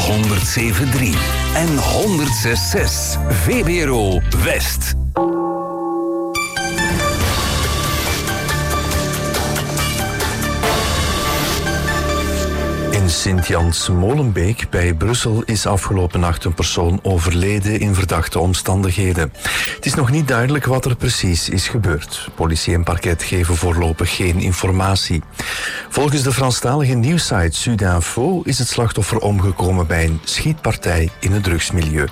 107.3 en 106.6 VBRO West. In Sint-Jans-Molenbeek bij Brussel is afgelopen nacht een persoon overleden in verdachte omstandigheden. Het is nog niet duidelijk wat er precies is gebeurd. Politie en parket geven voorlopig geen informatie. Volgens de Franstalige nieuwssite Sudinfo is het slachtoffer omgekomen bij een schietpartij in het drugsmilieu.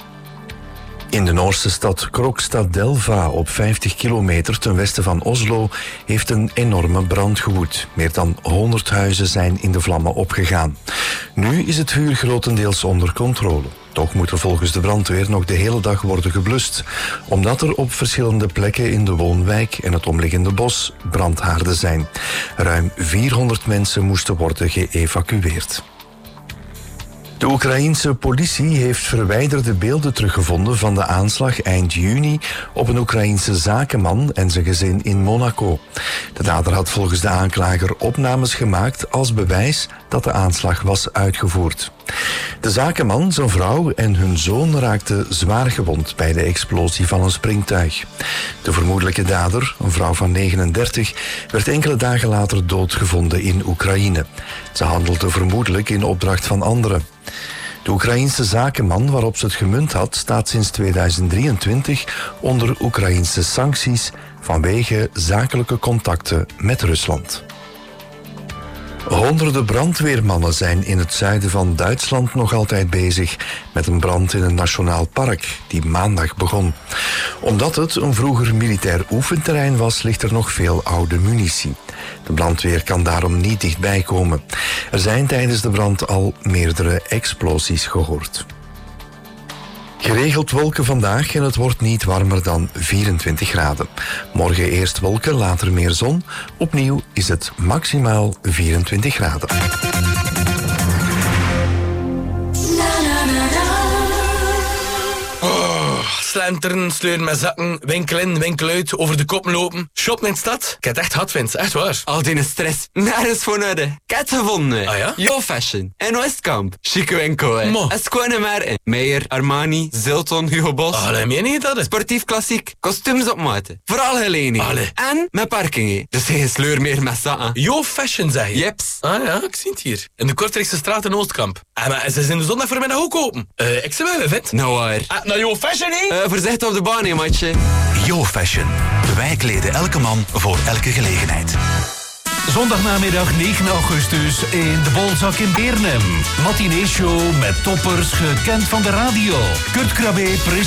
In de Noorse stad Krokstad-Delva, op 50 kilometer ten westen van Oslo, heeft een enorme brand gewoed. Meer dan 100 huizen zijn in de vlammen opgegaan. Nu is het vuur grotendeels onder controle. Toch moet er volgens de brandweer nog de hele dag worden geblust, omdat er op verschillende plekken in de woonwijk en het omliggende bos brandhaarden zijn. Ruim 400 mensen moesten worden geëvacueerd. De Oekraïense politie heeft verwijderde beelden teruggevonden van de aanslag eind juni op een Oekraïense zakenman en zijn gezin in Monaco. De dader had volgens de aanklager opnames gemaakt als bewijs dat de aanslag was uitgevoerd. De zakenman, zijn vrouw en hun zoon raakten zwaar gewond bij de explosie van een springtuig. De vermoedelijke dader, een vrouw van 39, werd enkele dagen later doodgevonden in Oekraïne. Ze handelde vermoedelijk in opdracht van anderen. De Oekraïense zakenman waarop ze het gemunt had, staat sinds 2023 onder Oekraïense sancties vanwege zakelijke contacten met Rusland. Honderden brandweermannen zijn in het zuiden van Duitsland nog altijd bezig met een brand in een nationaal park die maandag begon. Omdat het een vroeger militair oefenterrein was, ligt er nog veel oude munitie. De brandweer kan daarom niet dichtbij komen. Er zijn tijdens de brand al meerdere explosies gehoord. Geregeld wolken vandaag en het wordt niet warmer dan 24 graden. Morgen eerst wolken, later meer zon. Opnieuw is het maximaal 24 graden. Slenteren, sleuren met zakken, winkel in, winkel uit, over de koppen lopen. Shoppen in de stad. Ik heb het echt hard, Vince. Echt waar. Al die stress, nergens voor nodig. Ik heb het gevonden. Ah ja? Yo Fashion. En Westkamp. Chique winkel, hè. Mo. Het is gewoon een merken. Meijer, Armani, Zilton, Hugo Boss. Allee, meen je dat? Sportief klassiek. Kostuums op maat. Vooral gelening. Allee. En met parking, hè. Dus geen sleur meer met zakken. Yo Fashion, zeg je? Jeps. Ah ja, ik zie het hier. In de Kortrijkse straat in Oostkamp. Maar ze zijn de zondag voor mij ook open. Ik zie wel, Vint. Nou waar. Nou, Yo Fashion, hè? Voorzichtig op de baan, hè, matje. Yo Fashion. Wij kleden elke man voor elke gelegenheid. Zondagnamiddag 9 augustus in de Bolzak in Beernem. Matinee-show met toppers gekend van de radio. Kurt Krabbe